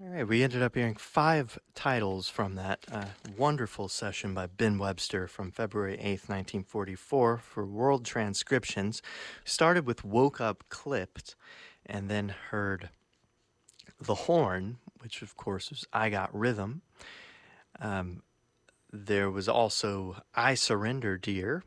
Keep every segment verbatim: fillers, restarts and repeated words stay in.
All right, we ended up hearing five titles from that uh, wonderful session by Ben Webster from February eighth, nineteen forty-four for World Transcriptions. We started with Woke Up Clipped and then heard The Horn, which of course was I Got Rhythm. Um, there was also I Surrender Dear.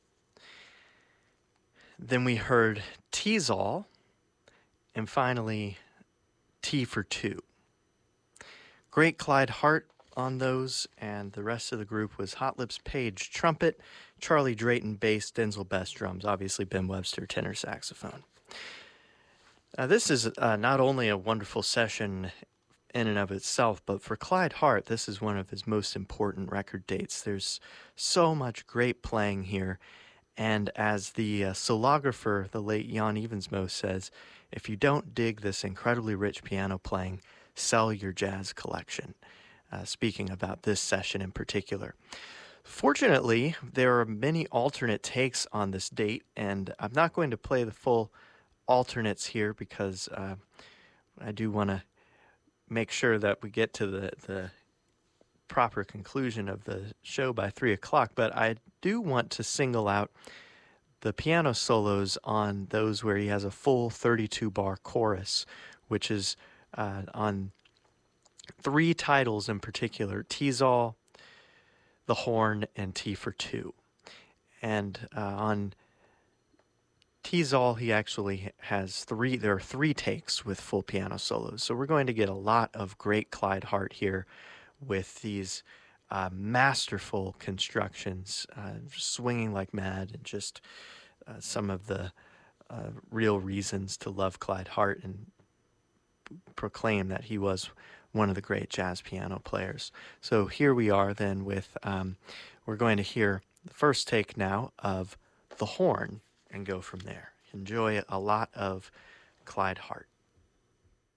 Then we heard Teasall, and finally T for Two. Great Clyde Hart on those, and the rest of the group was Hot Lips Page trumpet, Charlie Drayton bass, Denzel Best drums, obviously Ben Webster tenor saxophone. Uh, this is uh, not only a wonderful session in and of itself, but for Clyde Hart, this is one of his most important record dates. There's so much great playing here, and as the uh, solographer, the late Jan Evensmo, says, if you don't dig this incredibly rich piano playing, sell your jazz collection, uh, speaking about this session in particular. Fortunately, there are many alternate takes on this date, and I'm not going to play the full alternates here because uh, I do want to make sure that we get to the, the proper conclusion of the show by three o'clock, but I do want to single out the piano solos on those where he has a full thirty-two bar chorus, which is uh, on three titles in particular, Teasall, The Horn, and T for Two. And uh, on Teasall, he actually has three, there are three takes with full piano solos. So we're going to get a lot of great Clyde Hart here with these uh, masterful constructions, uh, swinging like mad, and just uh, some of the uh, real reasons to love Clyde Hart and proclaim that he was one of the great jazz piano players. So here we are then with, um, we're going to hear the first take now of The Horn and go from there. Enjoy a lot of Clyde Hart.